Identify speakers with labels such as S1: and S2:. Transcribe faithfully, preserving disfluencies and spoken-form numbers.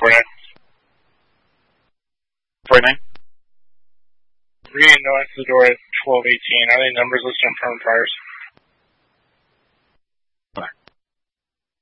S1: forty-nine.
S2: forty-nine?
S1: Reading no answer to the door at twelve eighteen. Are there numbers listed on firm priors?